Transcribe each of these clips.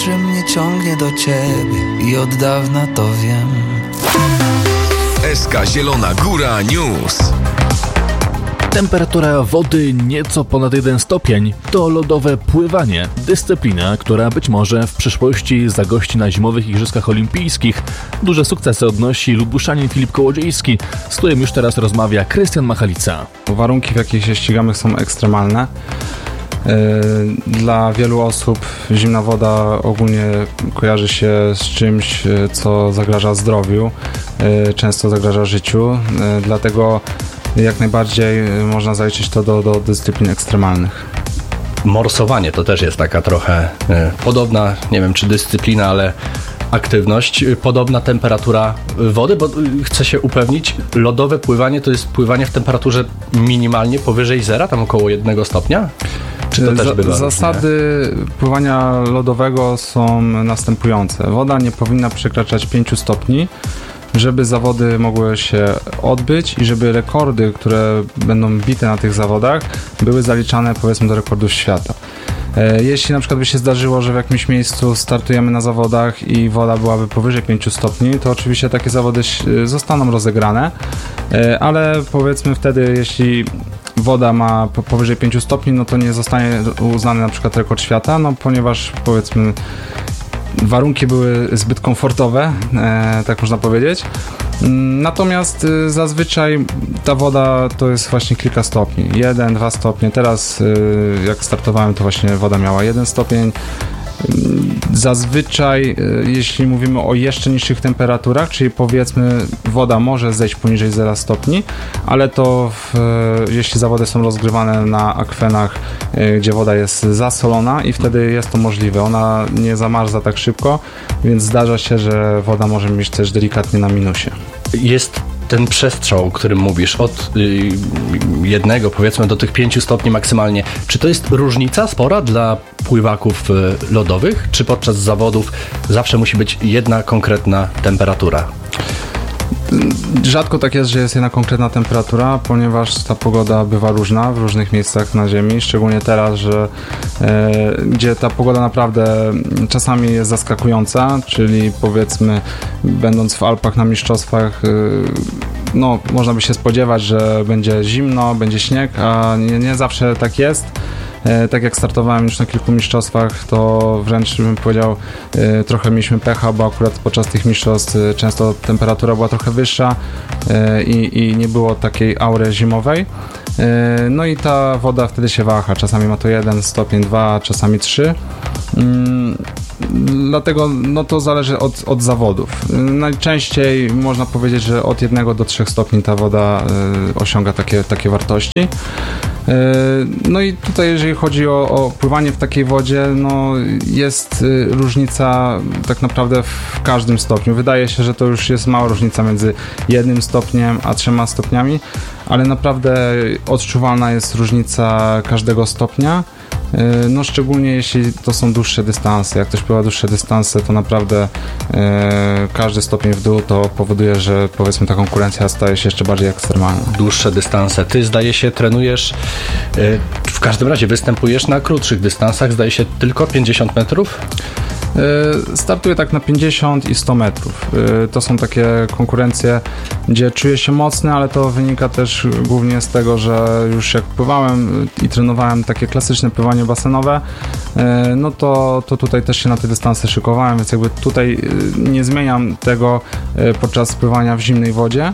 że mnie ciągnie do ciebie i od dawna to wiem. SK Zielona Góra News. Temperatura wody nieco ponad 1 stopień to lodowe pływanie. Dyscyplina, która być może w przyszłości zagości na zimowych Igrzyskach Olimpijskich. Duże sukcesy odnosi Lubuszanin Filip Kołodziejski, z którym już teraz rozmawia Krystian Machalica. Warunki, w jakich się ścigamy, są ekstremalne. Dla wielu osób zimna woda ogólnie kojarzy się z czymś, co zagraża zdrowiu, często zagraża życiu, dlatego jak najbardziej można zaliczyć to do dyscyplin ekstremalnych. Morsowanie to też jest taka trochę podobna, nie wiem czy dyscyplina, ale aktywność, podobna temperatura wody, bo chcę się upewnić, lodowe pływanie to jest pływanie w temperaturze minimalnie powyżej zera, tam około 1 stopnia? Czy to też bywa Zasady pływania lodowego są następujące. Woda nie powinna przekraczać 5 stopni, żeby zawody mogły się odbyć i żeby rekordy, które będą bite na tych zawodach, były zaliczane powiedzmy do rekordów świata. Jeśli na przykład by się zdarzyło, że w jakimś miejscu startujemy na zawodach i woda byłaby powyżej 5 stopni, to oczywiście takie zawody zostaną rozegrane, ale powiedzmy wtedy, jeśli woda ma powyżej 5 stopni, no to nie zostanie uznany na przykład rekord świata, no ponieważ powiedzmy warunki były zbyt komfortowe, tak można powiedzieć. Natomiast zazwyczaj ta woda to jest właśnie kilka stopni, 1-2 stopnie. Teraz jak startowałem, to właśnie woda miała 1 stopień. Zazwyczaj, jeśli mówimy o jeszcze niższych temperaturach, czyli powiedzmy woda może zejść poniżej 0 stopni, ale to jeśli zawody są rozgrywane na akwenach, gdzie woda jest zasolona i wtedy jest to możliwe. Ona nie zamarza tak szybko, więc zdarza się, że woda może mieć też delikatnie na minusie. Jest ten przestrzał, o którym mówisz, od 1 powiedzmy do tych 5 stopni maksymalnie. Czy to jest różnica spora dla pływaków lodowych? Czy podczas zawodów zawsze musi być jedna konkretna temperatura? Rzadko tak jest, że jest jedna konkretna temperatura, ponieważ ta pogoda bywa różna w różnych miejscach na Ziemi, szczególnie teraz, gdzie ta pogoda naprawdę czasami jest zaskakująca, czyli powiedzmy będąc w Alpach na mistrzostwach, no można by się spodziewać, że będzie zimno, będzie śnieg, a nie zawsze tak jest. Tak jak startowałem już na kilku mistrzostwach, to wręcz bym powiedział, trochę mieliśmy pecha, bo akurat podczas tych mistrzostw często temperatura była trochę wyższa i nie było takiej aury zimowej. No i ta woda wtedy się waha, czasami ma to 1 stopień, 2, czasami 3. Dlatego no to zależy od zawodów. Najczęściej można powiedzieć, że od 1 do 3 stopni ta woda osiąga takie wartości. No i tutaj jeżeli chodzi o pływanie w takiej wodzie, no jest różnica tak naprawdę w każdym stopniu. Wydaje się, że to już jest mała różnica między 1 stopniem a 3 stopniami, ale naprawdę odczuwalna jest różnica każdego stopnia. No szczególnie jeśli to są dłuższe dystanse. Jak ktoś pływa dłuższe dystanse, to naprawdę każdy stopień w dół to powoduje, że powiedzmy ta konkurencja staje się jeszcze bardziej ekstremalna. Dłuższe dystanse. Ty zdaje się trenujesz, w każdym razie występujesz na krótszych dystansach, zdaje się tylko 50 metrów? Startuję tak na 50 i 100 metrów. To są takie konkurencje, gdzie czuję się mocny, ale to wynika też głównie z tego, że już jak pływałem i trenowałem takie klasyczne pływanie basenowe, no to tutaj też się na te dystanse szykowałem, więc jakby tutaj nie zmieniam tego podczas pływania w zimnej wodzie,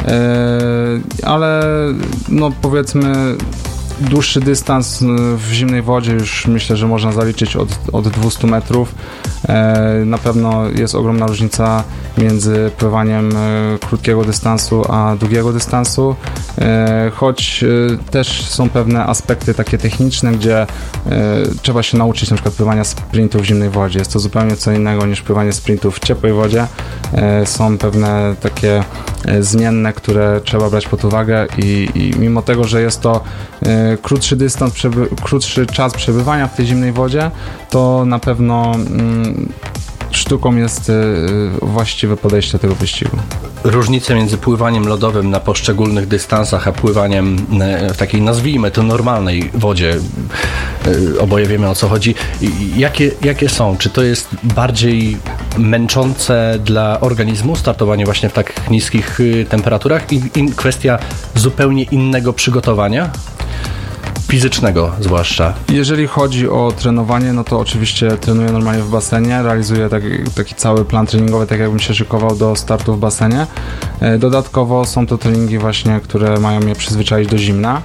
ale no powiedzmy dłuższy dystans w zimnej wodzie już myślę, że można zaliczyć od 200 metrów. Na pewno jest ogromna różnica między pływaniem krótkiego dystansu a długiego dystansu, choć też są pewne aspekty takie techniczne, gdzie trzeba się nauczyć na przykład pływania sprintów w zimnej wodzie. Jest to zupełnie co innego niż pływanie sprintów w ciepłej wodzie. Są pewne takie zmienne, które trzeba brać pod uwagę i mimo tego, że jest to krótszy dystans, krótszy czas przebywania w tej zimnej wodzie, to na pewno sztuką jest właściwe podejście do tego wyścigu. Różnice między pływaniem lodowym na poszczególnych dystansach, a pływaniem w takiej, nazwijmy to, normalnej wodzie, oboje wiemy, o co chodzi. Jakie są? Czy to jest bardziej męczące dla organizmu startowanie właśnie w tak niskich temperaturach i kwestia zupełnie innego przygotowania? Fizycznego zwłaszcza. Jeżeli chodzi o trenowanie, no to oczywiście trenuję normalnie w basenie, realizuję taki cały plan treningowy, tak jakbym się szykował do startu w basenie. Dodatkowo są to treningi właśnie, które mają mnie przyzwyczaić do zimna.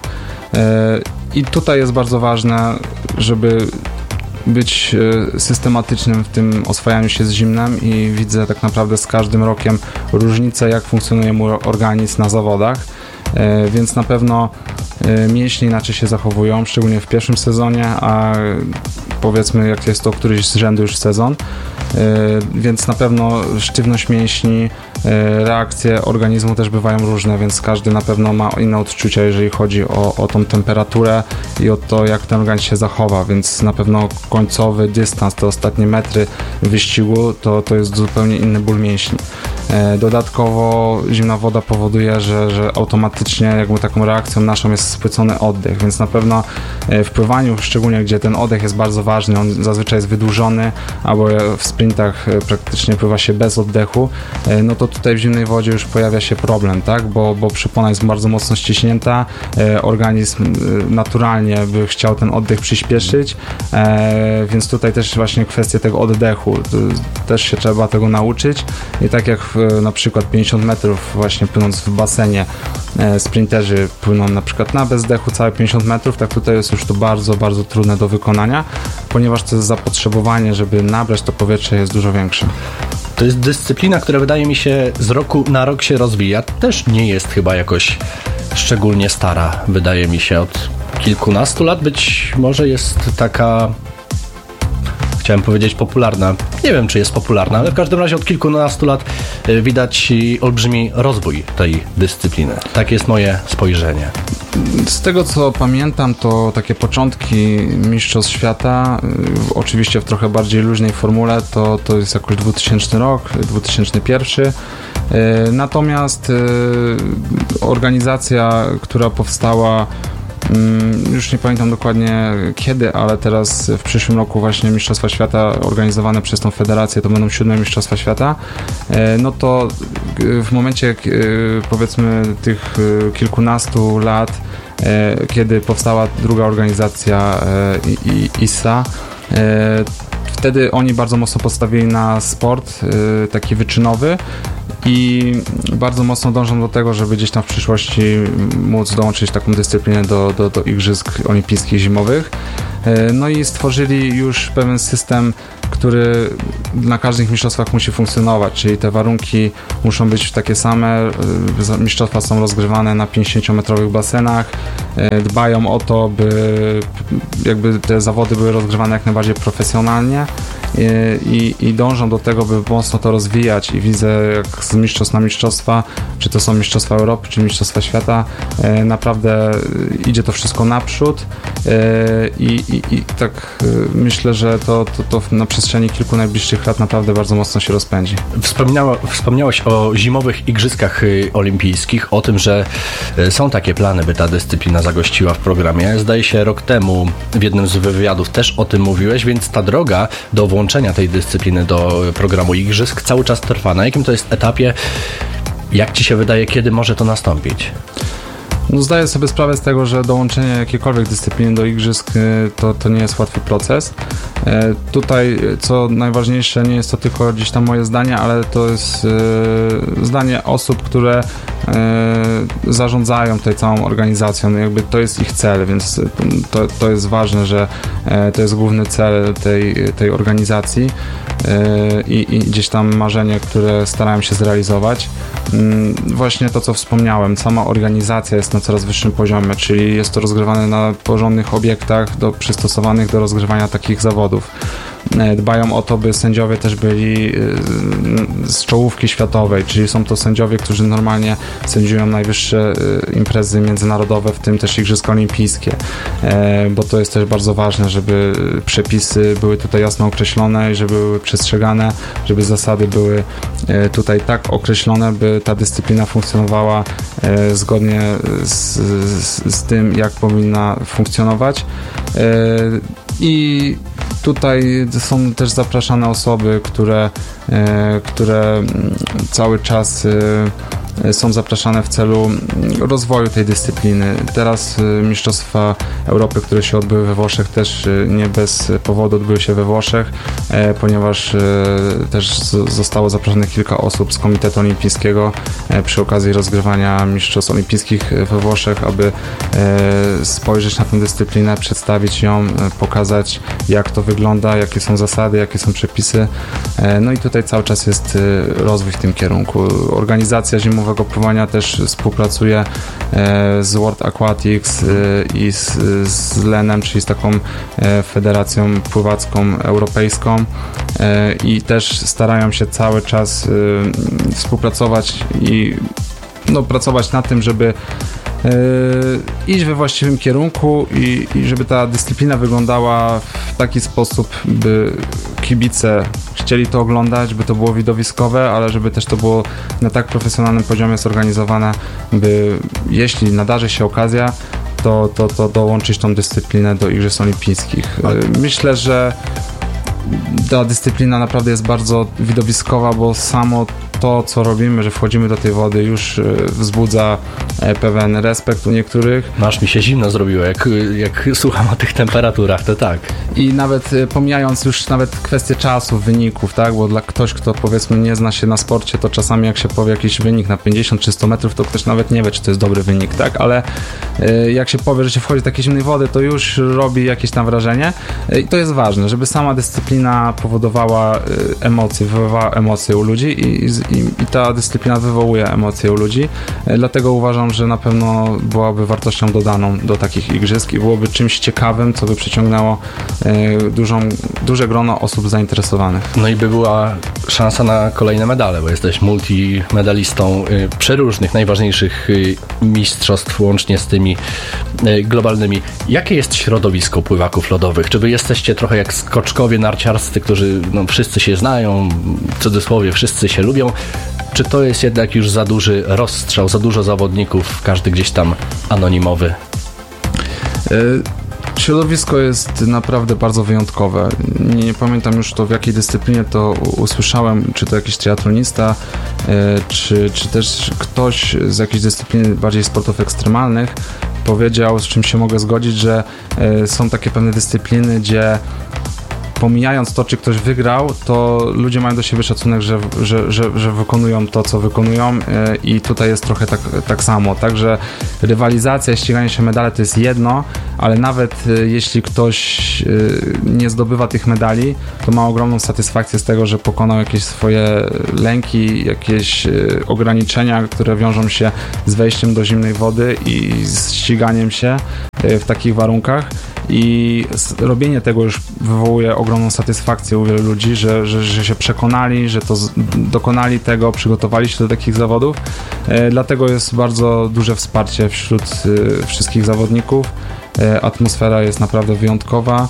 I tutaj jest bardzo ważne, żeby być systematycznym w tym oswajaniu się z zimnem i widzę tak naprawdę z każdym rokiem różnicę, jak funkcjonuje mój organizm na zawodach, więc na pewno mięśnie inaczej się zachowują, szczególnie w pierwszym sezonie, a powiedzmy jak jest to któryś z rzędu już sezon, więc na pewno sztywność mięśni, reakcje organizmu też bywają różne, więc każdy na pewno ma inne odczucia, jeżeli chodzi o tą temperaturę i o to, jak ten organizm się zachowa, więc na pewno końcowy dystans, te ostatnie metry wyścigu, to jest zupełnie inny ból mięśni. Dodatkowo zimna woda powoduje, że automatycznie jakby taką reakcją naszą jest spłycony oddech, więc na pewno w pływaniu, szczególnie gdzie ten oddech jest bardzo ważny, on zazwyczaj jest wydłużony, albo w sprintach praktycznie pływa się bez oddechu, no to tutaj w zimnej wodzie już pojawia się problem, tak? Bo przypona jest bardzo mocno ściśnięta, organizm naturalnie by chciał ten oddech przyspieszyć, więc tutaj też właśnie kwestia tego oddechu, też się trzeba tego nauczyć i tak jak na przykład 50 metrów właśnie płynąc w basenie sprinterzy płyną na przykład na bezdechu całe 50 metrów, tak tutaj jest już to bardzo, bardzo trudne do wykonania, ponieważ to jest zapotrzebowanie, żeby nabrać to powietrze jest dużo większe. To jest dyscyplina, która wydaje mi się z roku na rok się rozwija. Też nie jest chyba jakoś szczególnie stara. Wydaje mi się od kilkunastu lat być może jest taka, chciałem powiedzieć popularna. Nie wiem, czy jest popularna, ale w każdym razie od kilkunastu lat widać olbrzymi rozwój tej dyscypliny. Tak jest moje spojrzenie. Z tego co pamiętam, to takie początki Mistrzostw Świata, oczywiście w trochę bardziej luźnej formule, to jest jakoś 2000 rok, 2001. Natomiast organizacja, która powstała, już nie pamiętam dokładnie kiedy, ale teraz w przyszłym roku właśnie Mistrzostwa Świata organizowane przez tą federację, to będą 7 Mistrzostwa Świata, no to w momencie powiedzmy tych kilkunastu lat, kiedy powstała druga organizacja ISSA, wtedy oni bardzo mocno postawili na sport taki wyczynowy i bardzo mocno dążą do tego, żeby gdzieś tam w przyszłości móc dołączyć taką dyscyplinę do Igrzysk Olimpijskich Zimowych. No i stworzyli już pewien system, który na każdych mistrzostwach musi funkcjonować, czyli te warunki muszą być takie same, mistrzostwa są rozgrywane na 50-metrowych basenach, dbają o to, by jakby te zawody były rozgrywane jak najbardziej profesjonalnie i dążą do tego, by mocno to rozwijać i widzę jak z mistrzostw na mistrzostwa, czy to są mistrzostwa Europy, czy mistrzostwa świata, naprawdę idzie to wszystko naprzód i tak myślę, że to na przestrzeni kilku najbliższych lat naprawdę bardzo mocno się rozpędzi. Wspomniałeś o zimowych igrzyskach olimpijskich, o tym, że są takie plany, by ta dyscyplina zagościła w programie. Zdaje się rok temu w jednym z wywiadów też o tym mówiłeś, więc ta droga do włączenia tej dyscypliny do programu igrzysk cały czas trwa. Na jakim to jest etapie? Jak Ci się wydaje, kiedy może to nastąpić? No zdaję sobie sprawę z tego, że dołączenie jakiejkolwiek dyscypliny do igrzysk to nie jest łatwy proces. Tutaj co najważniejsze, nie jest to tylko gdzieś tam moje zdanie, ale to jest zdanie osób, które zarządzają tej całą organizacją. Jakby to jest ich cel, więc to jest ważne, że to jest główny cel tej organizacji i gdzieś tam marzenie, które starałem się zrealizować. Właśnie to, co wspomniałem, sama organizacja jest na coraz wyższym poziomie, czyli jest to rozgrywane na porządnych obiektach przystosowanych do rozgrywania takich zawodów. zawodów. Dbają o to, by sędziowie też byli z czołówki światowej, czyli są to sędziowie, którzy normalnie sędziują najwyższe imprezy międzynarodowe, w tym też Igrzyska Olimpijskie, bo to jest też bardzo ważne, żeby przepisy były tutaj jasno określone i żeby były przestrzegane, żeby zasady były tutaj tak określone, by ta dyscyplina funkcjonowała zgodnie z tym, jak powinna funkcjonować. I tutaj są też zapraszane osoby, które cały czas są zapraszane w celu rozwoju tej dyscypliny. Teraz Mistrzostwa Europy, które się odbyły we Włoszech, też nie bez powodu odbyły się we Włoszech, ponieważ też zostało zaproszonych kilka osób z Komitetu Olimpijskiego przy okazji rozgrywania Mistrzostw Olimpijskich we Włoszech, aby spojrzeć na tę dyscyplinę, przedstawić ją, pokazać, jak to wygląda, jakie są zasady, jakie są przepisy. No i tutaj cały czas jest rozwój w tym kierunku. Organizacja zimowego pływania też współpracuje z World Aquatics i z LEN-em, czyli z taką federacją pływacką europejską, i też starają się cały czas współpracować i pracować nad tym, żeby iść we właściwym kierunku i żeby ta dyscyplina wyglądała w taki sposób, by kibice chcieli to oglądać, by to było widowiskowe, ale żeby też to było na tak profesjonalnym poziomie zorganizowane, by jeśli nadarzy się okazja, to dołączyć tą dyscyplinę do Igrzysk Olimpijskich. Myślę, że ta dyscyplina naprawdę jest bardzo widowiskowa, bo samo to, co robimy, że wchodzimy do tej wody, już wzbudza pewien respekt u niektórych. Aż mi się zimno zrobiło, jak słucham o tych temperaturach, to tak. I nawet pomijając już nawet kwestię czasu, wyników, tak, bo dla ktoś, kto powiedzmy nie zna się na sporcie, to czasami jak się powie jakiś wynik na 50 czy 100 metrów, to ktoś nawet nie wie, czy to jest dobry wynik, tak, ale jak się powie, że się wchodzi do takiej zimnej wody, to już robi jakieś tam wrażenie i to jest ważne, żeby sama dyscyplina powodowała emocje, wywoływała emocje u ludzi i ta dyscyplina wywołuje emocje u ludzi, dlatego uważam, że na pewno byłaby wartością dodaną do takich igrzysk i byłoby czymś ciekawym, co by przyciągnęło duże grono osób zainteresowanych. No i by była szansa na kolejne medale, bo jesteś multimedalistą przeróżnych, najważniejszych mistrzostw, łącznie z tymi globalnymi. Jakie jest środowisko pływaków lodowych? Czy wy jesteście trochę jak skoczkowie narciarscy, którzy wszyscy się znają, w cudzysłowie wszyscy się lubią? Czy to jest jednak już za duży rozstrzał, za dużo zawodników, każdy gdzieś tam anonimowy? Środowisko jest naprawdę bardzo wyjątkowe. Nie pamiętam już to, w jakiej dyscyplinie to usłyszałem, czy to jakiś triatlonista, czy też ktoś z jakiejś dyscypliny bardziej sportów ekstremalnych powiedział, z czym się mogę zgodzić, że są takie pewne dyscypliny, gdzie pomijając to, czy ktoś wygrał, to ludzie mają do siebie szacunek, że wykonują to, co wykonują, i tutaj jest trochę tak samo. Także rywalizacja i ściganie się medale to jest jedno, ale nawet jeśli ktoś nie zdobywa tych medali, to ma ogromną satysfakcję z tego, że pokonał jakieś swoje lęki, jakieś ograniczenia, które wiążą się z wejściem do zimnej wody i z ściganiem się w takich warunkach. I robienie tego już wywołuje ogromną satysfakcję u wielu ludzi, że się przekonali, że to dokonali tego, przygotowali się do takich zawodów. Dlatego jest bardzo duże wsparcie wśród wszystkich zawodników. Atmosfera jest naprawdę wyjątkowa.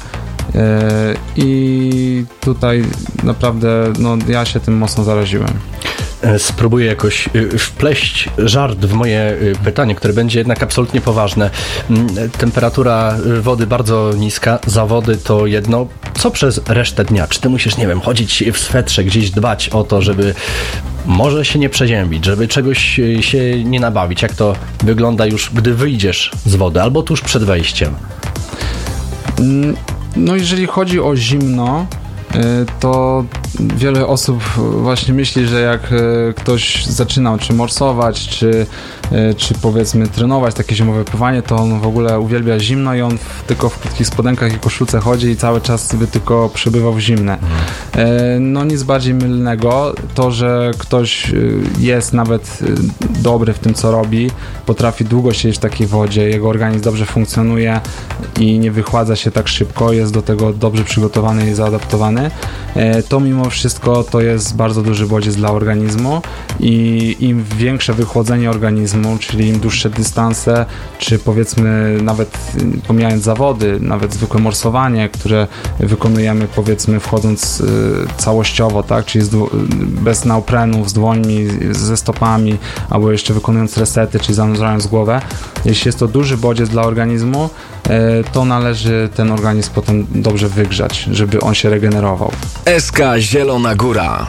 I tutaj naprawdę ja się tym mocno zaraziłem. Spróbuję jakoś wpleść żart w moje pytanie, które będzie jednak absolutnie poważne. Temperatura wody bardzo niska, zawody to jedno. Co przez resztę dnia? Czy ty musisz, nie wiem, chodzić w swetrze, gdzieś dbać o to, żeby może się nie przeziębić, żeby czegoś się nie nabawić? Jak to wygląda już, gdy wyjdziesz z wody albo tuż przed wejściem? No jeżeli chodzi o zimno, to wiele osób właśnie myśli, że jak ktoś zaczynał czy morsować, czy powiedzmy trenować takie zimowe pływanie, to on w ogóle uwielbia zimno i on tylko w krótkich spodenkach i koszulce chodzi i cały czas sobie tylko przebywał w zimne. No nic bardziej mylnego. To, że ktoś jest nawet dobry w tym, co robi, potrafi długo siedzieć w takiej wodzie, jego organizm dobrze funkcjonuje i nie wychładza się tak szybko, jest do tego dobrze przygotowany i zaadaptowany, to mimo wszystko to jest bardzo duży bodziec dla organizmu i im większe wychłodzenie organizmu, czyli im dłuższe dystanse, czy powiedzmy nawet pomijając zawody, nawet zwykłe morsowanie, które wykonujemy powiedzmy wchodząc całościowo, tak, czyli bez neoprenów, z dłońmi, ze stopami, albo jeszcze wykonując resety, czyli zanurzając głowę. Jeśli jest to duży bodziec dla organizmu, to należy ten organizm potem dobrze wygrzać, żeby on się regenerował. SK Zielona Góra.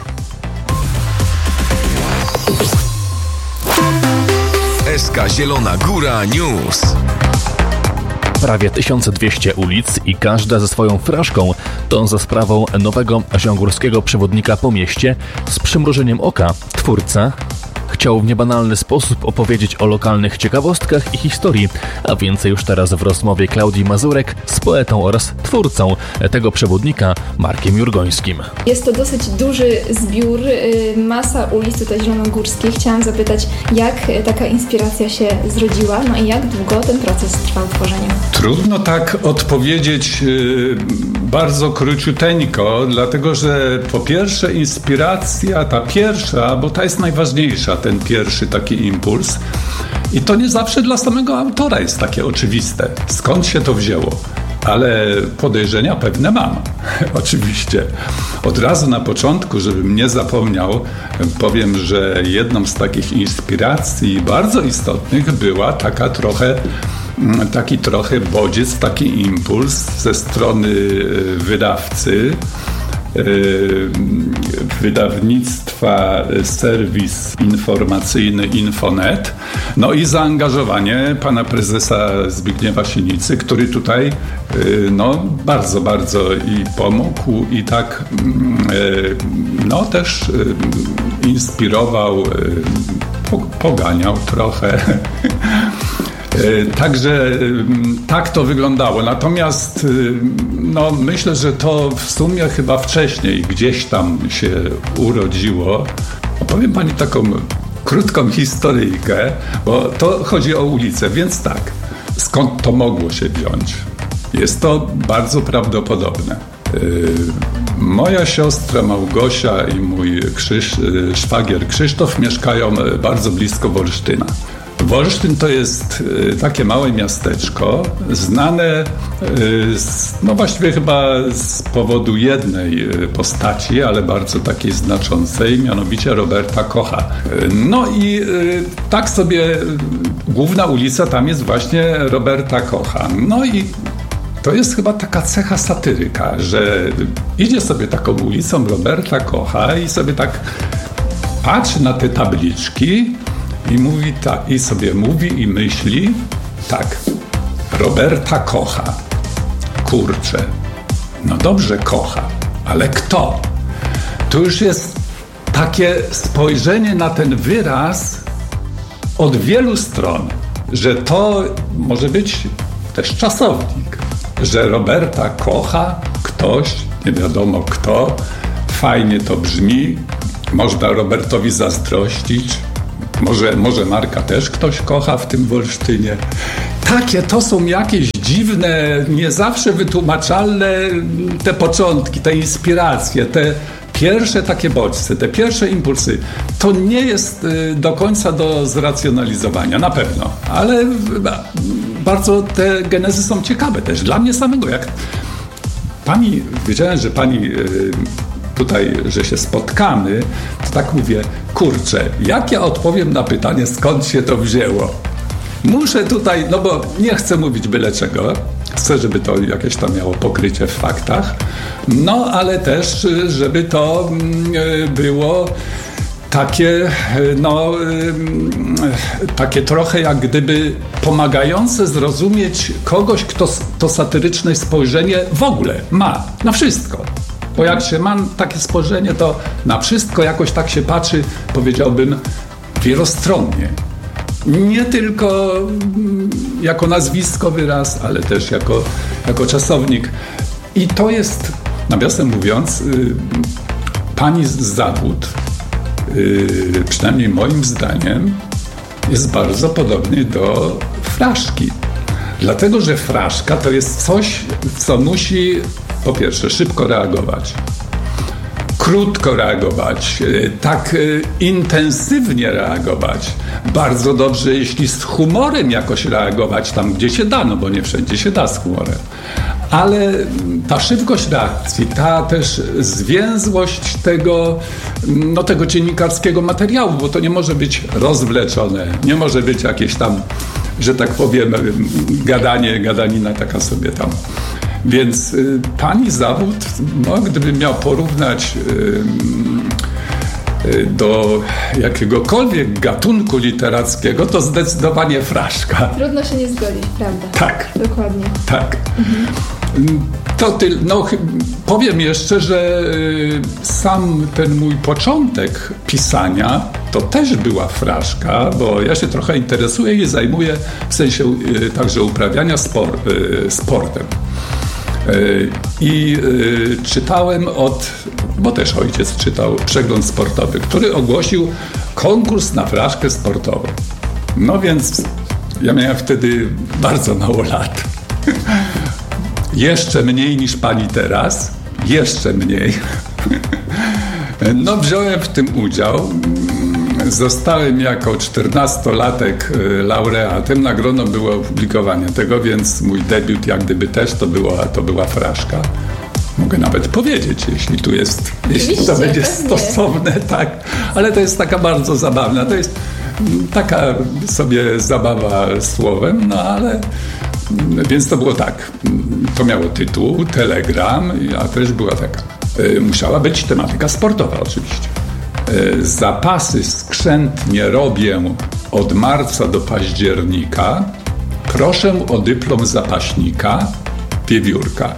SK Zielona Góra News. Prawie 1200 ulic i każda ze swoją fraszką to za sprawą nowego zielonogórskiego przewodnika po mieście z przymrużeniem oka twórca chciał w niebanalny sposób opowiedzieć o lokalnych ciekawostkach i historii, a więcej już teraz w rozmowie Klaudii Mazurek z poetą oraz twórcą tego przewodnika Markiem Jurgońskim. Jest to dosyć duży zbiór, masa ulic tutaj zielonogórskich. Chciałam zapytać, jak taka inspiracja się zrodziła, no i jak długo ten proces trwał tworzenia? Trudno tak odpowiedzieć bardzo króciuteńko, dlatego że po pierwsze inspiracja, ta pierwsza, bo ta jest najważniejsza, ten pierwszy taki impuls. I to nie zawsze dla samego autora jest takie oczywiste. Skąd się to wzięło? Ale podejrzenia pewne mam. Oczywiście. Od razu na początku, żebym nie zapomniał, powiem, że jedną z takich inspiracji bardzo istotnych była taki trochę bodziec, taki impuls ze strony wydawcy, wydawnictwa serwis informacyjny Infonet, no i zaangażowanie pana prezesa Zbigniewa Sinicy, który tutaj no bardzo, bardzo i pomógł i tak no też inspirował, poganiał trochę. Także tak to wyglądało. Natomiast no, myślę, że to w sumie chyba wcześniej gdzieś tam się urodziło. Opowiem pani taką krótką historyjkę, bo to chodzi o ulicę, więc tak. Skąd to mogło się wziąć? Jest to bardzo prawdopodobne. Moja siostra Małgosia i mój szwagier Krzysztof mieszkają bardzo blisko Wolsztyna. Wolsztyn to jest takie małe miasteczko, znane no właściwie chyba z powodu jednej postaci, ale bardzo takiej znaczącej, mianowicie Roberta Kocha. No i tak sobie główna ulica tam jest właśnie Roberta Kocha. No i to jest chyba taka cecha satyryka, że idzie sobie taką ulicą Roberta Kocha i sobie tak patrzy na te tabliczki i mówi tak, i sobie mówi i myśli tak, Roberta Kocha, kurczę, no dobrze kocha, ale kto? Tu już jest takie spojrzenie na ten wyraz od wielu stron, że to może być też czasownik, że Roberta kocha ktoś, nie wiadomo kto, fajnie to brzmi, można Robertowi zazdrościć, może Marka też ktoś kocha w tym Wolsztynie. Takie to są jakieś dziwne, nie zawsze wytłumaczalne te początki, te inspiracje, te pierwsze takie bodźce, te pierwsze impulsy. To nie jest do końca do zracjonalizowania, na pewno, ale bardzo te genezy są ciekawe też dla mnie samego. Jak pani, wiedziałem, że pani tutaj, że się spotkamy, to tak mówię, kurczę, jak ja odpowiem na pytanie, skąd się to wzięło? Muszę tutaj, no bo nie chcę mówić byle czego, chcę, żeby to jakieś tam miało pokrycie w faktach, no ale też, żeby to było takie, no, takie trochę jak gdyby pomagające zrozumieć kogoś, kto to satyryczne spojrzenie w ogóle ma na wszystko. Bo jak się ma takie spojrzenie, to na wszystko jakoś tak się patrzy, powiedziałbym, wielostronnie. Nie tylko jako nazwiskowy wyraz, ale też jako czasownik. I to jest, nawiasem mówiąc, pani zawód, przynajmniej moim zdaniem, jest bardzo podobny do fraszki. Dlatego, że fraszka to jest coś, co musi po pierwsze szybko reagować, krótko reagować, tak intensywnie reagować, bardzo dobrze, jeśli z humorem jakoś reagować tam, gdzie się da, no bo nie wszędzie się da z humorem. Ale ta szybkość reakcji, ta też zwięzłość tego dziennikarskiego materiału, bo to nie może być rozwleczone, nie może być jakieś tam, że tak powiem, gadanina taka sobie tam. Więc pani zawód, gdybym miał porównać do jakiegokolwiek gatunku literackiego, to zdecydowanie fraszka. Trudno się nie zgodzić, prawda? Tak. Dokładnie. Tak. Powiem jeszcze, że sam ten mój początek pisania to też była fraszka, bo ja się trochę interesuję i zajmuję w sensie także uprawiania sportem. I czytałem bo też ojciec czytał Przegląd Sportowy, który ogłosił konkurs na fraszkę sportową. No więc ja miałem wtedy bardzo mało lat. Jeszcze mniej niż pani teraz. Jeszcze mniej. No wziąłem w tym udział. Zostałem jako 14-latek laureatem. Nagrodą było opublikowanie tego, więc mój debiut jak gdyby też to była fraszka. Mogę nawet powiedzieć, jeśli to będzie stosowne, tak. Ale to jest taka bardzo zabawna. To jest taka sobie zabawa słowem, no ale... Więc to było tak. To miało tytuł, telegram, a też była taka. Musiała być tematyka sportowa oczywiście. Zapasy skrzętnie robię od marca do października. Proszę o dyplom zapaśnika, wiewiórka.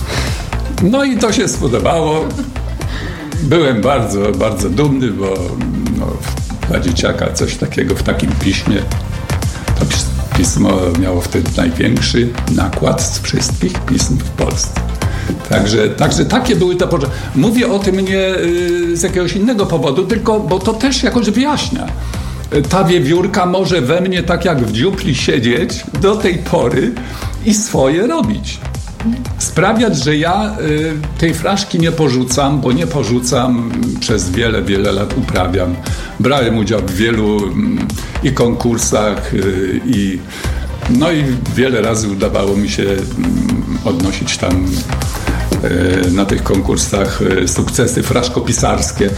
No i to się spodobało. Byłem bardzo, bardzo dumny, bo dla dzieciaka coś takiego w takim piśmie. To pismo miało wtedy największy nakład z wszystkich pism w Polsce. Także takie były te początki. Mówię o tym nie z jakiegoś innego powodu, tylko bo to też jakoś wyjaśnia. Ta wiewiórka może we mnie tak jak w dziupli siedzieć do tej pory i swoje robić. Sprawiać, że ja tej fraszki nie porzucam, bo nie porzucam, przez wiele, wiele lat uprawiam. Brałem udział w wielu i konkursach i wiele razy udawało mi się odnosić tam na tych konkursach sukcesy fraszkopisarskie.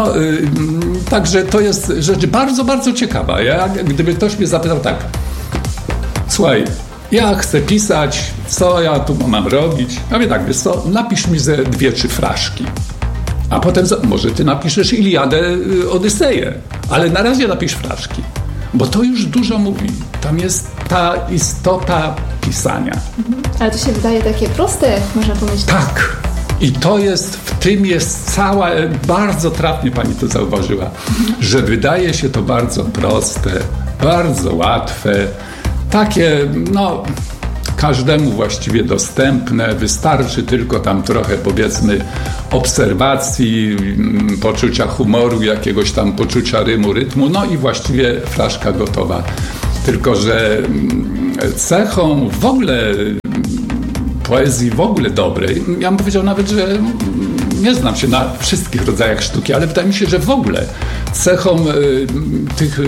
Także to jest rzecz bardzo, bardzo ciekawa. Gdyby ktoś mnie zapytał tak, słuchaj, ja chcę pisać, co ja tu mam robić? Ja mówię tak, wiesz co, napisz mi ze 2-3 fraszki. A potem może ty napiszesz Iliadę, Odyseję. Ale na razie napisz fraszki. Bo to już dużo mówi. Tam jest ta istota pisania. Ale to się wydaje takie proste, można pomyśleć. Tak. I w tym jest cała, bardzo trafnie pani to zauważyła, że wydaje się to bardzo proste, bardzo łatwe, takie, każdemu właściwie dostępne, wystarczy tylko tam trochę, powiedzmy, obserwacji, poczucia humoru, jakiegoś tam poczucia rytmu, i właściwie fraszka gotowa. Tylko że cechą w ogóle poezji w ogóle dobrej, ja bym powiedział nawet, że nie znam się na wszystkich rodzajach sztuki, ale wydaje mi się, że w ogóle cechą tych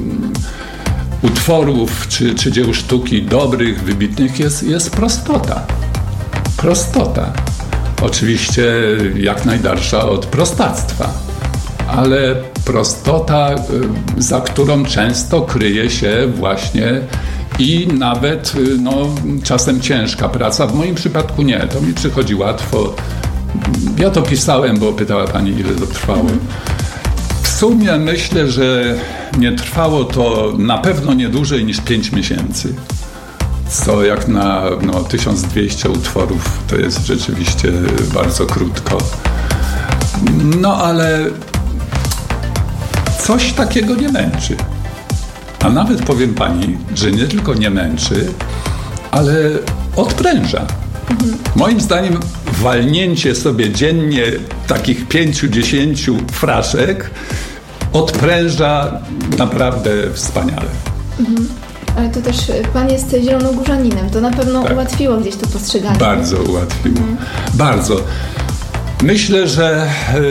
utworów czy dzieł sztuki dobrych, wybitnych jest prostota. Prostota. Oczywiście jak najdalsza od prostactwa, ale prostota, za którą często kryje się właśnie i nawet czasem ciężka praca. W moim przypadku nie, to mi przychodzi łatwo. Ja to pisałem, bo pytała pani, ile to trwało. W sumie myślę, że nie trwało to na pewno nie dłużej niż 5 miesięcy. Co jak na 1200 utworów to jest rzeczywiście bardzo krótko. No ale coś takiego nie męczy. A nawet powiem pani, że nie tylko nie męczy, ale odpręża. Moim zdaniem walnięcie sobie dziennie takich 5-10 fraszek odpręża naprawdę wspaniale. Ale to też pan jest zielonogórzaninem, to na pewno ułatwiło gdzieś to postrzeganie. Bardzo ułatwiło. Bardzo. Myślę, że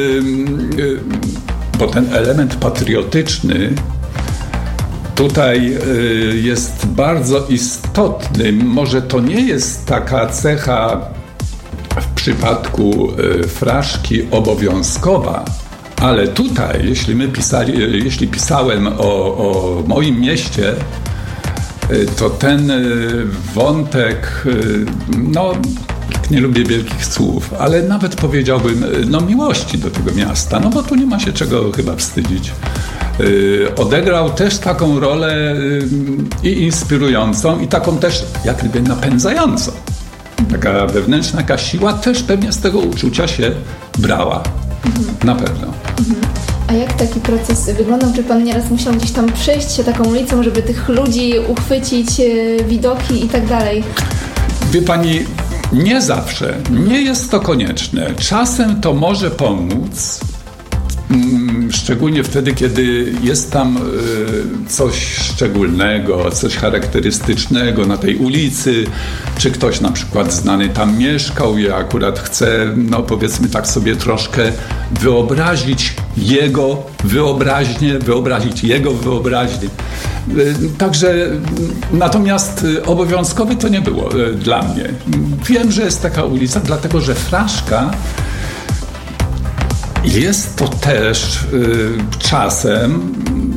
bo ten element patriotyczny tutaj jest bardzo istotny. Może to nie jest taka cecha w przypadku fraszki obowiązkowa, ale tutaj, jeśli pisałem o moim mieście, to ten wątek, no nie lubię wielkich słów, ale nawet powiedziałbym, miłości do tego miasta, bo tu nie ma się czego chyba wstydzić. Odegrał też taką rolę i inspirującą, i taką też jak gdyby napędzającą. Taka wewnętrzna jakaś siła też pewnie z tego uczucia się brała. Na pewno. A jak taki proces wyglądał? Czy pan nieraz musiał gdzieś tam przejść się taką ulicą, żeby tych ludzi uchwycić, widoki i tak dalej? Wie pani, nie zawsze. Nie jest to konieczne. Czasem to może pomóc, szczególnie wtedy, kiedy jest tam coś szczególnego, coś charakterystycznego na tej ulicy, czy ktoś na przykład znany tam mieszkał i akurat chce, powiedzmy tak sobie troszkę wyobrazić jego wyobraźnię, wyobrazić jego wyobraźnię. Także natomiast obowiązkowe to nie było dla mnie. Wiem, że jest taka ulica, dlatego że fraszka jest to też czasem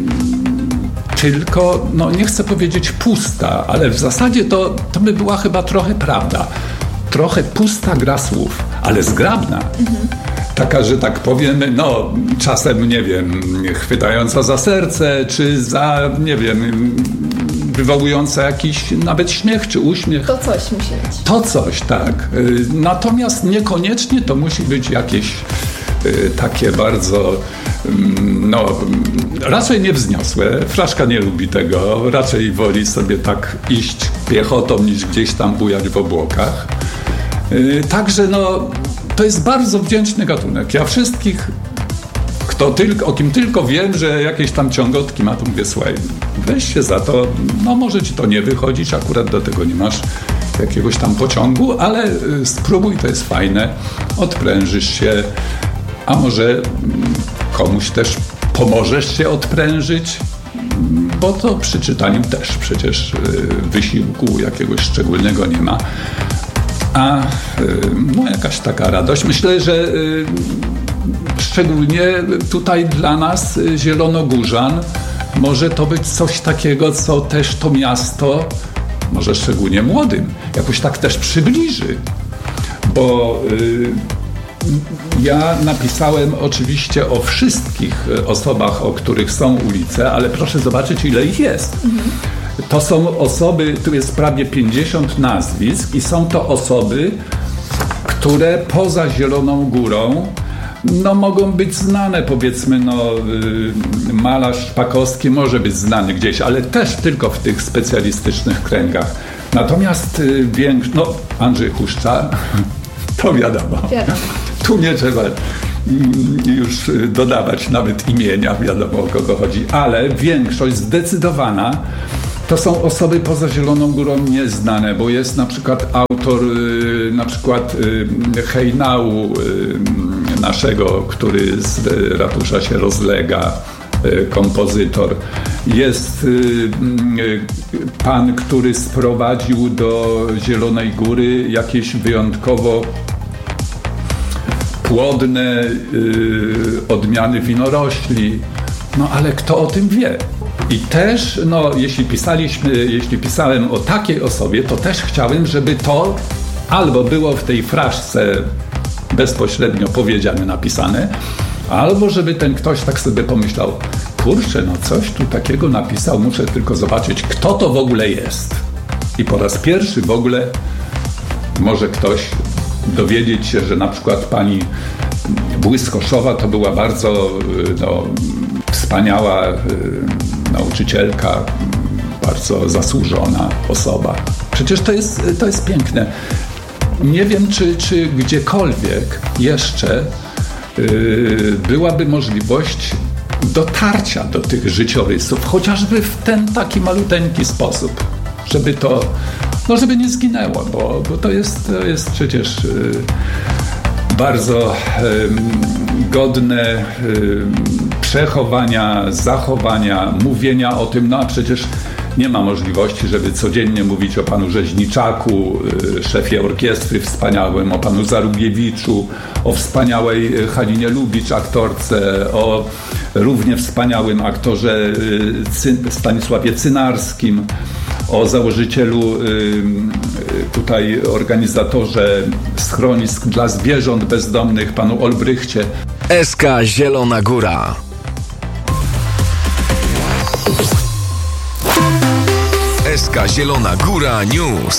tylko, nie chcę powiedzieć pusta, ale w zasadzie to by była chyba trochę prawda. Trochę pusta gra słów, ale zgrabna. Taka, że tak powiem, czasem, nie wiem, chwytająca za serce, czy za, nie wiem, wywołująca jakiś nawet śmiech czy uśmiech. To coś musi być. To coś, tak. Natomiast niekoniecznie to musi być jakieś takie bardzo, raczej niewzniosłe. Fraszka nie lubi tego, raczej woli sobie tak iść piechotą, niż gdzieś tam bujać w obłokach. Także, to jest bardzo wdzięczny gatunek. Ja wszystkich, o kim tylko wiem, że jakieś tam ciągotki ma, to mówię, słuchaj, weź się za to, może ci to nie wychodzić, akurat do tego nie masz jakiegoś tam pociągu, ale spróbuj, to jest fajne, odprężysz się, a może komuś też pomożesz się odprężyć, bo to przy czytaniu też przecież wysiłku jakiegoś szczególnego nie ma. A jakaś taka radość. Myślę, że szczególnie tutaj dla nas, zielonogórzan, może to być coś takiego, co też to miasto, może szczególnie młodym, jakoś tak też przybliży. Bo ja napisałem oczywiście o wszystkich osobach, o których są ulice, ale proszę zobaczyć, ile ich jest. To są osoby, tu jest prawie 50 nazwisk i są to osoby, które poza Zieloną Górą mogą być znane, powiedzmy, malarz Szpakowski może być znany gdzieś, ale też tylko w tych specjalistycznych kręgach. Natomiast Andrzej Huszcza, to wiadomo. Tu nie trzeba już dodawać nawet imienia, wiadomo o kogo chodzi, ale większość zdecydowana to są osoby poza Zieloną Górą nieznane, bo jest na przykład autor hejnału naszego, który z ratusza się rozlega, kompozytor. Jest pan, który sprowadził do Zielonej Góry jakieś wyjątkowo płodne odmiany winorośli. Ale kto o tym wie? I też, jeśli pisałem o takiej osobie, to też chciałem, żeby to albo było w tej fraszce bezpośrednio powiedziane, napisane, albo żeby ten ktoś tak sobie pomyślał, kurczę, coś tu takiego napisał, muszę tylko zobaczyć, kto to w ogóle jest. I po raz pierwszy w ogóle może ktoś dowiedzieć się, że na przykład pani Błyskoszowa to była bardzo wspaniała nauczycielka, bardzo zasłużona osoba. Przecież to jest piękne. Nie wiem, czy gdziekolwiek jeszcze byłaby możliwość dotarcia do tych życiorysów, chociażby w ten taki maluteńki sposób, żeby to, żeby nie zginęło, bo to jest przecież bardzo godne przechowania, zachowania, mówienia o tym, a przecież nie ma możliwości, żeby codziennie mówić o panu Rzeźniczaku, szefie orkiestry wspaniałym, o panu Zarubiewiczu, o wspaniałej Halinie Lubicz, aktorce, o równie wspaniałym aktorze Stanisławie Cynarskim, o założycielu, tutaj organizatorze schronisk dla zwierząt bezdomnych, panu Olbrychcie. SK Zielona Góra. SK Zielona Góra News.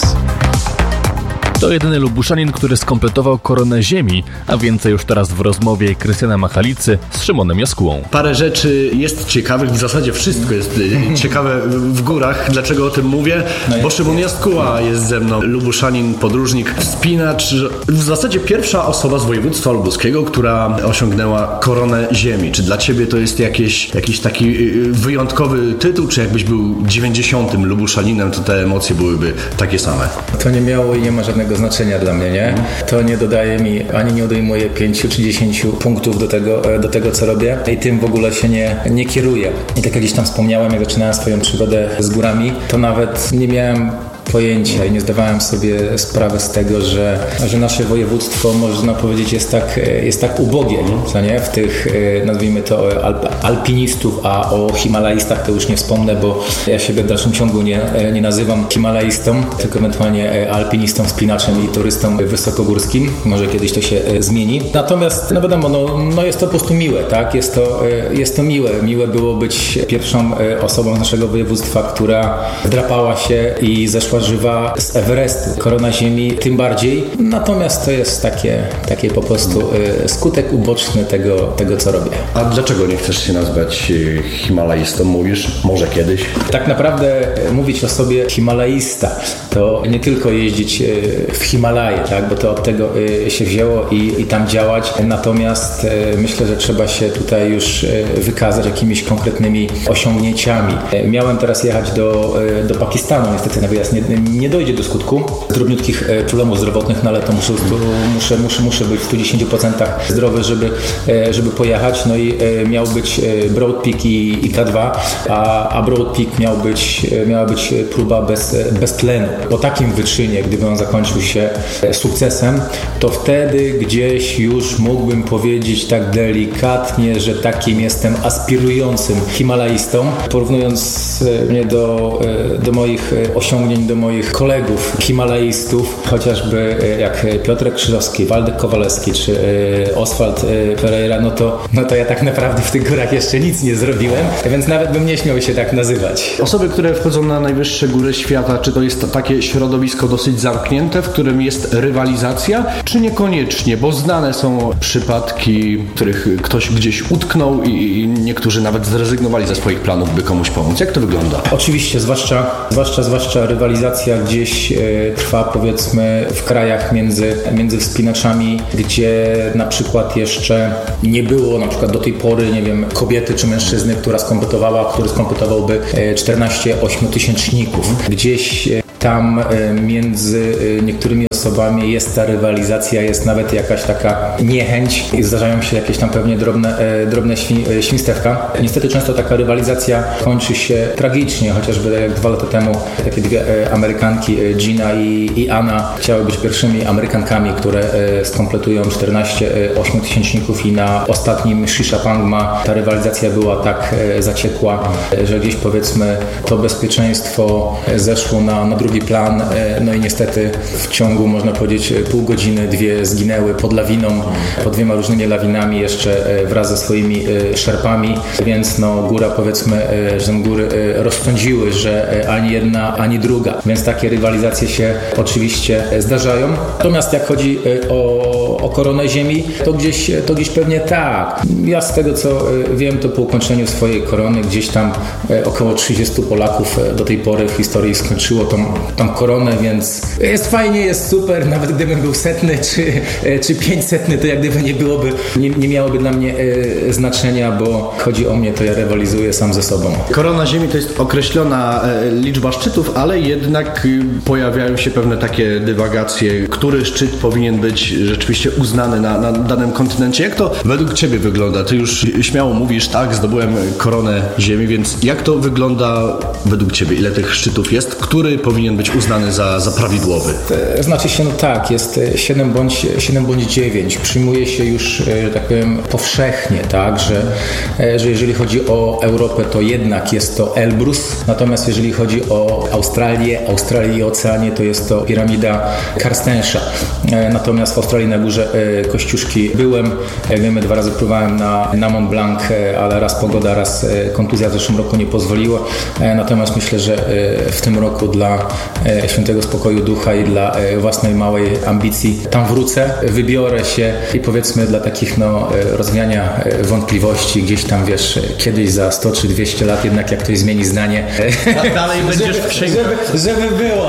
To jedyny Lubuszanin, który skompletował koronę ziemi, a więcej już teraz w rozmowie Krystiana Machalicy z Szymonem Jaskułą. Parę rzeczy jest ciekawych, w zasadzie wszystko jest ciekawe w górach. Dlaczego o tym mówię? Bo Szymon Jaskuła jest ze mną, Lubuszanin, podróżnik, wspinacz. W zasadzie pierwsza osoba z województwa lubuskiego, która osiągnęła koronę ziemi. Czy dla ciebie to jest jakiś taki wyjątkowy tytuł, czy jakbyś był 90. Lubuszaninem, to te emocje byłyby takie same? To nie miało i nie ma żadnego znaczenia dla mnie, nie? To nie dodaje mi, ani nie odejmuje 5 czy 10 punktów do tego, co robię i tym w ogóle się nie kieruję. I tak jak gdzieś tam wspomniałem, jak zaczynałem swoją przygodę z górami, to nawet nie miałem pojęcia i nie zdawałem sobie sprawy z tego, że nasze województwo, można powiedzieć, jest tak ubogie, co nie? W tych, nazwijmy to, alpinistów, a o himalajstach to już nie wspomnę, bo ja siebie w dalszym ciągu nie nazywam himalajstą, tylko ewentualnie alpinistą, wspinaczem i turystą wysokogórskim. Może kiedyś to się zmieni. Natomiast, no wiadomo, no jest to po prostu miłe, tak? Jest to miłe. Miłe było być pierwszą osobą z naszego województwa, która wdrapała się i zeszła żywa z Everestu. Korona ziemi tym bardziej. Natomiast to jest takie po prostu skutek uboczny tego, co robię. A dlaczego nie chcesz się nazwać himalaistą? Mówisz, może kiedyś? Tak naprawdę mówić o sobie himalaista to nie tylko jeździć w Himalaje, tak? Bo to od tego się wzięło i tam działać. Natomiast myślę, że trzeba się tutaj już wykazać jakimiś konkretnymi osiągnięciami. Miałem teraz jechać do Pakistanu. Niestety na wyjazd nie dojdzie do skutku drobniutkich problemów zdrowotnych, no ale to muszę być w 110% zdrowy, żeby pojechać. No i miał być Broad Peak i K2, a Broad Peak miała być próba bez tlenu. Po takim wyczynie, gdyby on zakończył się sukcesem, to wtedy gdzieś już mógłbym powiedzieć tak delikatnie, że takim jestem aspirującym himalaistą. Porównując mnie do moich osiągnięć, do moich kolegów himalaistów, chociażby jak Piotrek Krzyżowski, Waldek Kowalewski czy Oswald Pereira, no to ja tak naprawdę w tych górach jeszcze nic nie zrobiłem, więc nawet bym nie śmiał się tak nazywać. Osoby, które wchodzą na najwyższe góry świata, czy to jest takie środowisko dosyć zamknięte, w którym jest rywalizacja, czy niekoniecznie? Bo znane są przypadki, w których ktoś gdzieś utknął i niektórzy nawet zrezygnowali ze swoich planów, by komuś pomóc. Jak to wygląda? Oczywiście, zwłaszcza rywalizacja gdzieś trwa, powiedzmy, w krajach między wspinaczami, gdzie na przykład jeszcze nie było na przykład do tej pory, nie wiem, kobiety czy mężczyzny, który skompletowałby 14 ośmiotysięczników. Gdzieś tam między niektórymi osobami jest ta rywalizacja, jest nawet jakaś taka niechęć i zdarzają się jakieś tam pewnie drobne świństewka. Niestety często taka rywalizacja kończy się tragicznie, chociażby jak 2 lata temu takie dwie Amerykanki, Gina i Anna, chciały być pierwszymi Amerykankami, które skompletują 14 ośmiotysięczników i na ostatnim Shisha Pangma ta rywalizacja była tak zaciekła, że gdzieś powiedzmy to bezpieczeństwo zeszło na drugi drugi plan, no i niestety w ciągu, można powiedzieć, pół godziny 2 zginęły pod lawiną, pod 2 różnymi lawinami jeszcze wraz ze swoimi szerpami, więc no góra, powiedzmy, że góry rozpędziły, że ani jedna, ani druga, więc takie rywalizacje się oczywiście zdarzają. Natomiast jak chodzi o koronę ziemi, to gdzieś pewnie tak. Ja z tego co wiem, to po ukończeniu swojej korony gdzieś tam około 30 Polaków do tej pory w historii skończyło tą koronę, więc jest fajnie, jest super, nawet gdybym był 100 czy 500, to jak gdyby nie miałoby dla mnie znaczenia, bo chodzi o mnie, to ja rywalizuję sam ze sobą. Korona ziemi to jest określona liczba szczytów, ale jednak pojawiają się pewne takie dywagacje, który szczyt powinien być rzeczywiście uznany na danym kontynencie. Jak to według Ciebie wygląda? Ty już śmiało mówisz, tak, zdobyłem koronę ziemi, więc jak to wygląda według Ciebie? Ile tych szczytów jest? Który powinien być uznany za prawidłowy? Znaczy się, no tak, jest 7 bądź 9. Przyjmuje się już, tak powiem, powszechnie, tak, że jeżeli chodzi o Europę, to jednak jest to Elbrus, natomiast jeżeli chodzi o Australię i Oceanię, to jest to piramida Karstensza. Natomiast w Australii na górze Kościuszki byłem, jak wiemy, 2 razy pływałem na Mont Blanc, ale raz pogoda, raz kontuzja w zeszłym roku nie pozwoliło. Natomiast myślę, że w tym roku dla świętego spokoju ducha i dla własnej małej ambicji tam wrócę, wybiorę się i powiedzmy dla takich rozwiania wątpliwości gdzieś tam, wiesz, kiedyś za 100 czy 200 lat jednak jak ktoś zmieni zdanie. Dalej będziesz w księgach. Żeby było,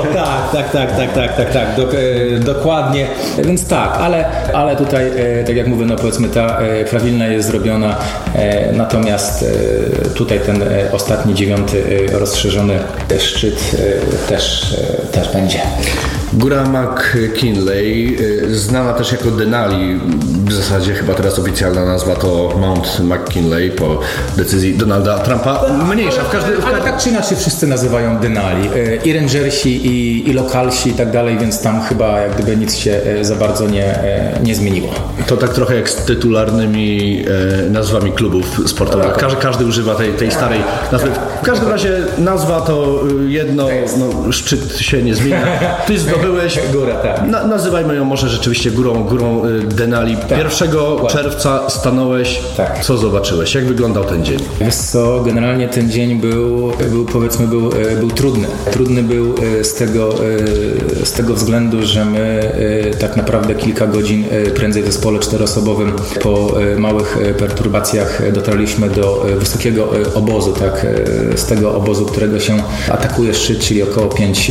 tak, dokładnie. Więc tak, ale tutaj, tak jak mówię, no powiedzmy ta prawilna jest zrobiona, natomiast tutaj ten ostatni 9 rozszerzony szczyt też będzie. Góra McKinley, znana też jako Denali, w zasadzie chyba teraz oficjalna nazwa to Mount McKinley po decyzji Donalda Trumpa. Mniejsza, ale tak czy inaczej wszyscy nazywają Denali. I rangersi, i lokalsi i tak dalej, więc tam chyba jak gdyby nic się za bardzo nie zmieniło. To tak trochę jak z tytularnymi nazwami klubów sportowych. Każdy używa tej starej nazwy. W każdym razie nazwa to jedno, szczyt się nie zmienia. Ty zdobyłeś górę, tak. Nazywajmy ją może rzeczywiście górą Denali. Tak. 1 czerwca stanąłeś. Tak. Co zobaczyłeś? Jak wyglądał ten dzień? Wiesz co, generalnie ten dzień był trudny. Trudny był z tego względu, że my tak naprawdę kilka godzin prędzej w zespole 4-osobowym po małych perturbacjach dotarliśmy do wysokiego obozu, tak, z tego obozu, którego się atakuje szczyt, czyli około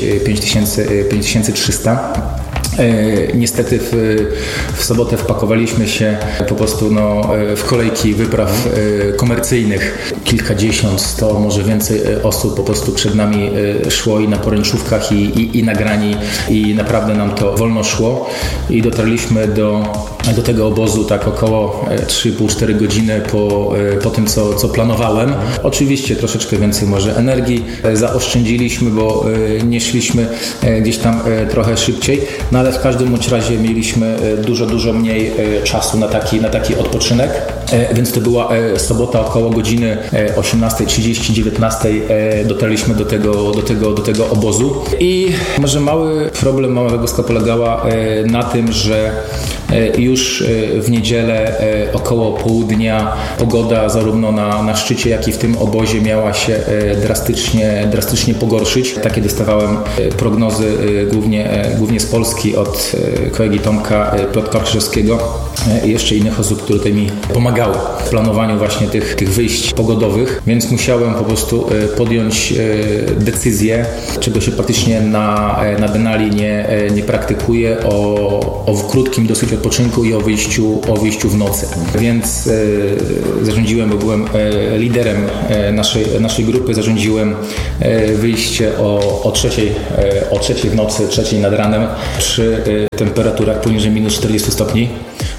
5300. Niestety w sobotę wpakowaliśmy się po prostu w kolejki wypraw komercyjnych. Kilkadziesiąt, 100, może więcej osób po prostu przed nami szło i na poręczówkach i na grani i naprawdę nam to wolno szło i dotarliśmy do tego obozu tak około 3,5-4 godziny po tym, co planowałem. Oczywiście troszeczkę więcej może energii zaoszczędziliśmy, bo nie szliśmy gdzieś tam trochę szybciej, ale w każdym bądź razie mieliśmy dużo mniej czasu na taki odpoczynek, więc to była sobota około godziny 18:30, 19:00 dotarliśmy do tego obozu i może mały problem, mała zagwozdka polegała na tym, że już w niedzielę około południa pogoda zarówno na szczycie, jak i w tym obozie miała się drastycznie pogorszyć. Takie dostawałem prognozy głównie z Polski od kolegi Tomka Piotra Krzyżewskiego i jeszcze innych osób, które tutaj mi pomagały w planowaniu właśnie tych wyjść pogodowych, więc musiałem po prostu podjąć decyzję, czego się praktycznie na Denali nie praktykuje, o krótkim dosyć odpoczynku i o wyjściu w nocy. Więc zarządziłem, bo byłem liderem naszej grupy, zarządziłem wyjście o 3:00 w nocy, 3:00 nad ranem przy temperaturach poniżej -40 stopni.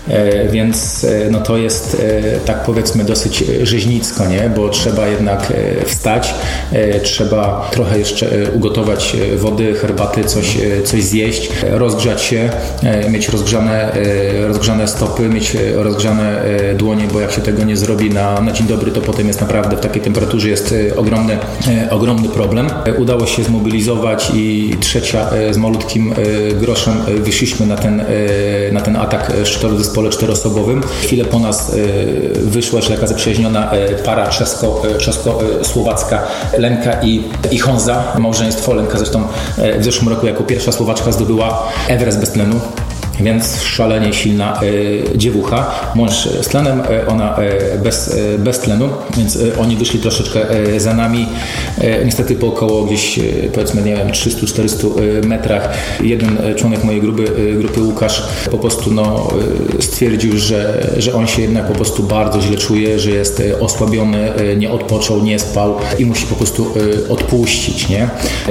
więc no to jest tak powiedzmy dosyć rzeźnicko, nie? Bo trzeba jednak wstać, trzeba trochę jeszcze ugotować wody, herbaty, coś zjeść, rozgrzać się, mieć rozgrzane stopy, mieć rozgrzane dłonie, bo jak się tego nie zrobi na dzień dobry, to potem jest naprawdę w takiej temperaturze jest ogromny problem. Udało się zmobilizować i trzecia z malutkim groszem wyszliśmy na ten atak szczytowy w zespole 4-osobowym. Chwilę po nas wyszła taka zaprzyjaźniona para czesko-słowacka, Lenka i Honza. Małżeństwo. Lenka zresztą w zeszłym roku jako pierwsza Słowaczka zdobyła Everest bez tlenu. Więc szalenie silna dziewucha. Mąż z tlenem, ona bez tlenu, więc oni wyszli troszeczkę za nami. Niestety po około gdzieś powiedzmy, nie wiem, 300-400 metrach jeden członek mojej grupy Łukasz po prostu stwierdził, że on się jednak po prostu bardzo źle czuje, że jest osłabiony, nie odpoczął, nie spał i musi po prostu odpuścić, nie?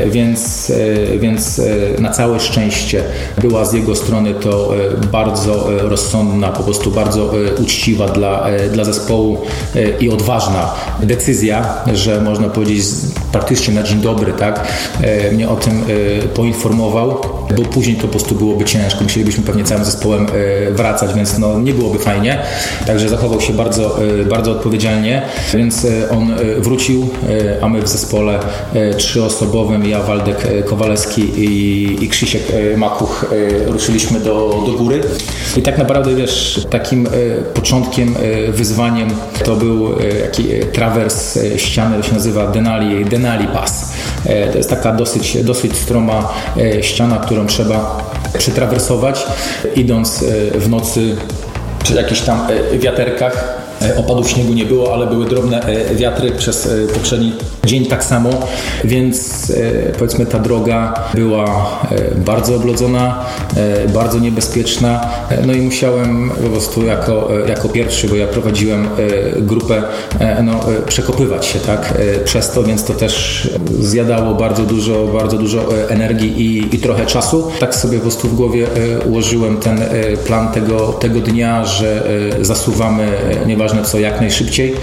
Więc na całe szczęście była z jego strony to bardzo rozsądna, po prostu bardzo uczciwa dla zespołu i odważna decyzja, że można powiedzieć praktycznie na dzień dobry, tak, mnie o tym poinformował, bo później to po prostu byłoby ciężko. Musielibyśmy pewnie całym zespołem wracać, więc nie byłoby fajnie. Także zachował się bardzo, bardzo odpowiedzialnie, więc on wrócił, a my w zespole 3-osobowym, ja, Waldek Kowalewski i Krzysiek Makuch ruszyliśmy do góry. I tak naprawdę, wiesz, takim początkiem, wyzwaniem to był taki trawers ściany, to się nazywa Denali Pass. To jest taka dosyć stroma ściana, którą trzeba przetrawersować, idąc w nocy przy jakichś tam wiaterkach. Opadów śniegu nie było, ale były drobne wiatry przez poprzedni dzień tak samo, więc powiedzmy ta droga była bardzo oblodzona, bardzo niebezpieczna. No i musiałem po prostu jako pierwszy, bo ja prowadziłem grupę, przekopywać się, tak przez to, więc to też zjadało bardzo dużo energii i trochę czasu. Tak sobie po prostu w głowie ułożyłem ten plan tego dnia, że zasuwamy nieważne co, jak najszybciej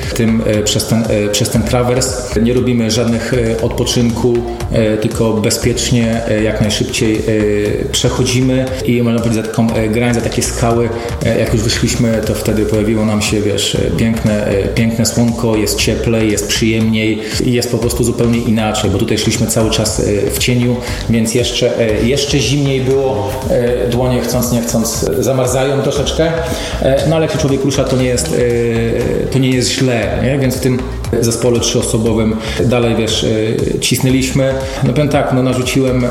przez ten trawers. Nie robimy żadnych odpoczynku, tylko bezpiecznie jak najszybciej przechodzimy i można powiedzieć za taką grań, za takie skały. Jak już wyszliśmy, to wtedy pojawiło nam się, wiesz, piękne słonko, jest cieplej, jest przyjemniej i jest po prostu zupełnie inaczej, bo tutaj szliśmy cały czas w cieniu, więc jeszcze zimniej było, dłonie chcąc nie chcąc zamarzają troszeczkę, no ale jak się człowiek rusza, to nie jest źle, nie? Więc w tym zespole 3-osobowym dalej, wiesz, cisnęliśmy. No powiem tak, narzuciłem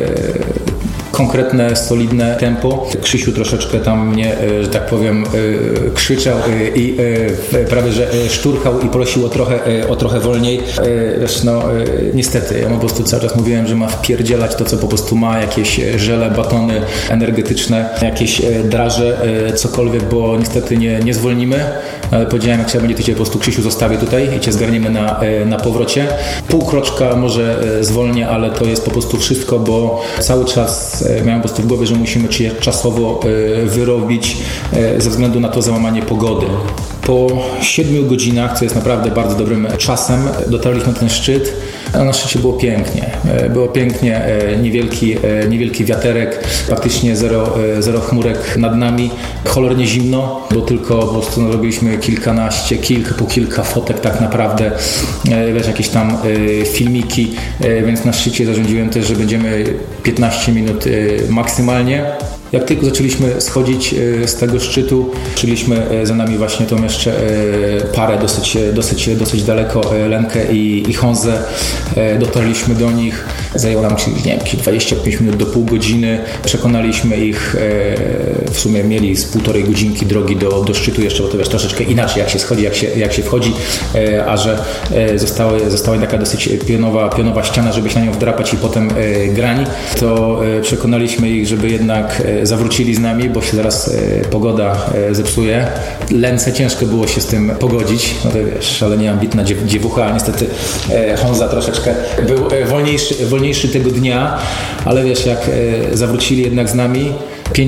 konkretne, solidne tempo. Krzysiu troszeczkę tam mnie, że tak powiem, krzyczał i prawie że szturchał i prosił o trochę wolniej. Wiesz, niestety, ja mu po prostu cały czas mówiłem, że ma wpierdzielać to, co po prostu ma, jakieś żele, batony energetyczne, jakieś draże, cokolwiek, bo niestety nie zwolnimy. Ale powiedziałem, jak trzeba będzie, to cię po prostu, Krzysiu, zostawię tutaj i cię zgarniemy na powrocie. Pół kroczka może zwolnię, ale to jest po prostu wszystko, bo cały czas miałem po prostu w głowie, że musimy czasowo wyrobić ze względu na to załamanie pogody. Po 7 godzinach, co jest naprawdę bardzo dobrym czasem, dotarliśmy na ten szczyt. Na szczycie było pięknie. Było pięknie, niewielki wiaterek, praktycznie zero chmurek nad nami. Cholernie zimno, bo tylko po prostu robiliśmy po kilka fotek tak naprawdę, wiesz, jakieś tam filmiki, więc na szczycie zarządziłem też, że będziemy 15 minut maksymalnie. Jak tylko zaczęliśmy schodzić z tego szczytu, szliśmy za nami właśnie tą jeszcze parę dosyć daleko, Lenkę i Honzę. Dotarliśmy do nich, zajęło nam, nie wiem, 25 minut do pół godziny. Przekonaliśmy ich, w sumie mieli z 1,5 godzinki drogi do szczytu jeszcze, bo to wiesz, troszeczkę inaczej jak się schodzi, jak się wchodzi, a że została taka dosyć pionowa ściana, żeby się na nią wdrapać i potem grań, to przekonaliśmy ich, żeby jednak zawrócili z nami, bo się zaraz pogoda zepsuje. Lence ciężko było się z tym pogodzić, no to wiesz, szalenie ambitna dziewucha, niestety Honza troszeczkę był wolniejszy tego dnia, ale wiesz, jak zawrócili jednak z nami,